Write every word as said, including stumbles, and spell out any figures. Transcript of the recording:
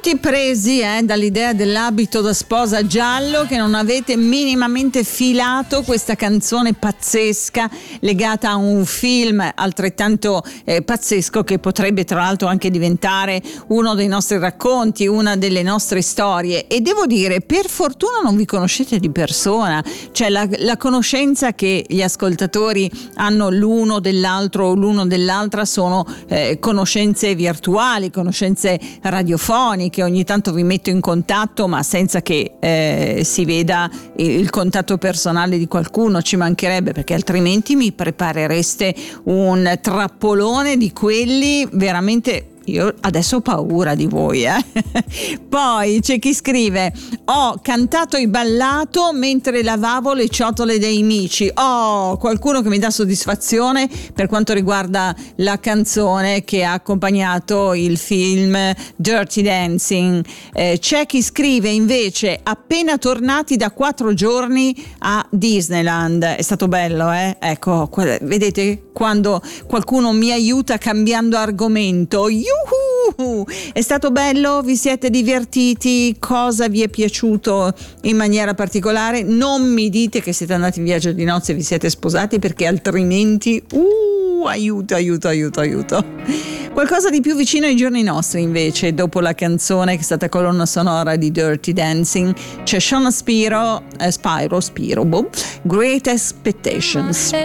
Tutti presi eh, dall'idea dell'abito da sposa giallo, che non avete minimamente filato questa canzone pazzesca legata a un film altrettanto eh, pazzesco, che potrebbe tra l'altro anche diventare uno dei nostri racconti, una delle nostre storie. E devo dire, per fortuna non vi conoscete di persona, cioè la, la conoscenza che gli ascoltatori hanno l'uno dell'altro o l'uno dell'altra sono eh, conoscenze virtuali, conoscenze radiofoniche, che ogni tanto vi metto in contatto, ma senza che eh, si veda il contatto personale di qualcuno, ci mancherebbe, perché altrimenti mi preparereste un trappolone di quelli veramente. Io adesso ho paura di voi, eh. Poi c'è chi scrive: ho cantato e ballato mentre lavavo le ciotole dei mici. Oh, qualcuno che mi dà soddisfazione per quanto riguarda la canzone che ha accompagnato il film Dirty Dancing. Eh, c'è chi scrive invece: appena tornati da quattro giorni a Disneyland. È stato bello, eh? Ecco, vedete quando qualcuno mi aiuta cambiando argomento. Yuhu! È stato bello? Vi siete divertiti? Cosa vi è piaciuto in maniera particolare? Non mi dite che siete andati in viaggio di nozze e vi siete sposati, perché altrimenti uh, aiuto, aiuto, aiuto, aiuto. Qualcosa di più vicino ai giorni nostri invece, dopo la canzone che è stata colonna sonora di Dirty Dancing, c'è Sean Spiro, eh, Spiro, Spiro, boh, Great Expectations.